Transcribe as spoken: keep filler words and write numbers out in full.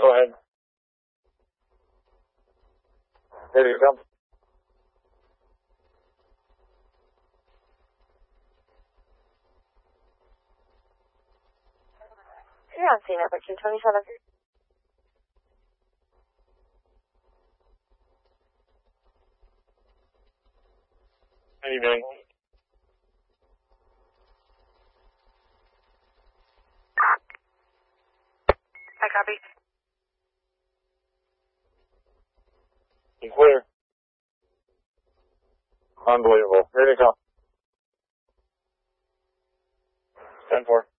Go ahead. Here you come. You're on scene number two twenty-seven. How you doing? I copy. You clear. Unbelievable. Here they come. ten four.